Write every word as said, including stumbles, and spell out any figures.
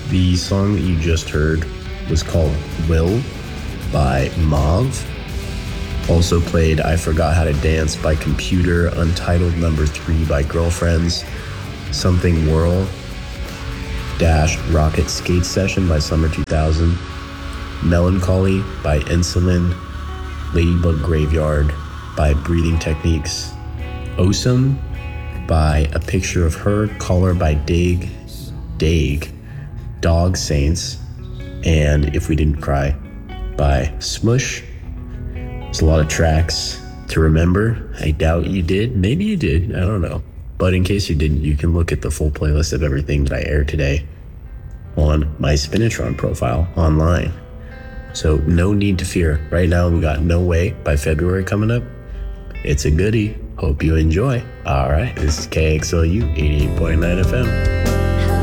The song that you just heard was called Will by Mauve. Also played I Forgot How to Dance by Computer, Untitled Number three by Girlfriends, Something Whirl, Dash Rocket Skate Session by Summer two thousand, Melancholy by Insulin, Ladybug Graveyard by Breathing Techniques, Awesome by A Picture of Her, Color by Dag, Dag, Dog Saints, and If We Didn't Cry by Smush. There's a lot of tracks to remember. I doubt you did. Maybe you did. I don't know. But in case you didn't, you can look at the full playlist of everything that I aired today on my Spinitron profile online. So no need to fear. Right now we got No Way by February coming up. It's a goodie. Hope you enjoy. All right. This is K X L U eighty-eight point nine F M.